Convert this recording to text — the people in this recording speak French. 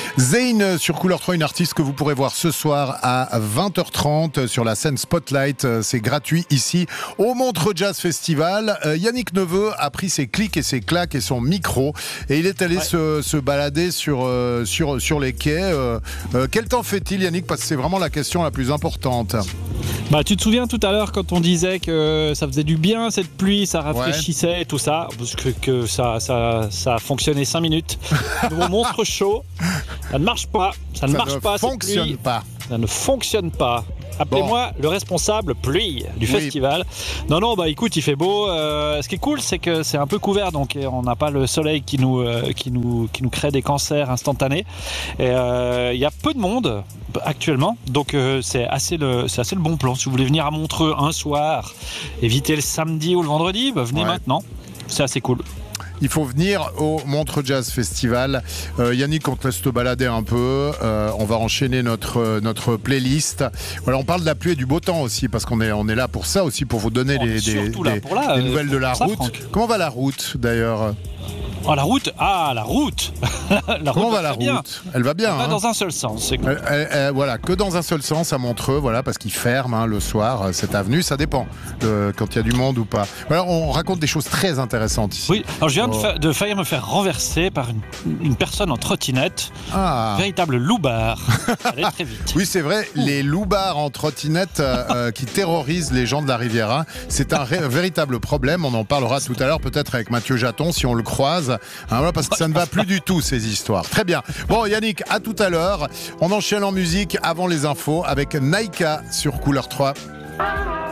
Zayn sur Couleur 3, une artiste que vous pourrez voir ce soir à 20h30 sur la scène Spotlight. C'est gratuit ici au Montreux Jazz Festival. Yannick Neveu a pris ses clics et ses claques et son micro et il est allé se balader sur les quais. Quel temps fait-il, Yannick? Parce que c'est vraiment la question la plus importante. Tu te souviens tout à l'heure quand on disait que ça faisait du bien cette pluie, ça rafraîchissait et tout ça, parce que ça a fonctionné 5 minutes. Nouveau monstre chaud, ça ne marche pas, ça ne fonctionne pas. Appelez-moi le responsable pluie du festival. Non, écoute, il fait beau. Ce qui est cool, c'est que c'est un peu couvert, donc on n'a pas le soleil qui nous crée des cancers instantanés. Et il y a peu de monde actuellement, donc c'est assez le bon plan. Si vous voulez venir à Montreux un soir, évitez le samedi ou le vendredi, venez maintenant. C'est assez cool. Il faut venir au Montreux Jazz Festival. Yannick, on te laisse te balader un peu. On va enchaîner notre playlist. Voilà, on parle de la pluie et du beau temps aussi, parce qu'on est là pour ça aussi, pour vous donner des nouvelles de la route. Franck. Comment va la route d'ailleurs? La route. Comment va la route? Elle va bien. Elle va dans un seul sens. C'est cool. Voilà, que dans un seul sens à Montreux, voilà, parce qu'ils ferment le soir cette avenue. Ça dépend quand il y a du monde ou pas. Voilà, on raconte des choses très intéressantes ici. Oui, alors je viens de faillir me faire renverser par une personne en trottinette. Véritable loupard. Ça allait très vite. Oui, c'est vrai, les loupards en trottinette qui terrorisent les gens de la Riviera, c'est un véritable problème. On en parlera tout à l'heure, peut-être avec Mathieu Jaton, si on le croise. Voilà, parce que ça ne va plus du tout, ces histoires. Très bien. Bon, Yannick, à tout à l'heure. On enchaîne en musique avant les infos avec Naïka sur Couleur 3.